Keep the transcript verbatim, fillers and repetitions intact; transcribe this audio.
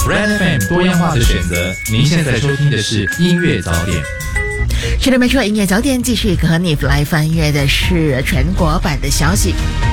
Red F M 多样化的选择，您现在收听的是音乐早点。 是的，没错，音乐早点继续和你来翻阅的是全国版的消息。